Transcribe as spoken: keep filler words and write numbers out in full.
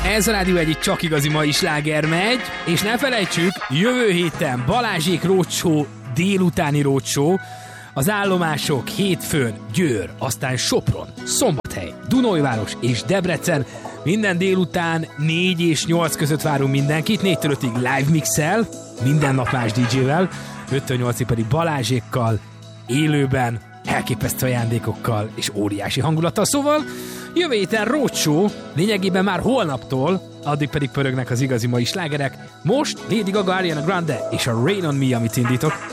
Ez a Rádió Egy csak igazi mai sláger megy, és ne felejtsük, jövő héten Balázsék roadshow, délutáni roadshow, az állomások hétfőn Győr, aztán Sopron, Szombathely, Dunajváros és Debrecen. Minden délután négy és nyolc között várunk mindenkit, négytől ötig live mixel, minden nap más dé dzsével, öttől nyolcig pedig Balázsékkal, élőben, elképesztő ajándékokkal és óriási hangulattal. Szóval jövő héten roadshow, lényegében már holnaptól, addig pedig pörögnek az igazi mai slágerek. Most Lady Gaga, Ariana Grande és a Rain on Me, amit indítok.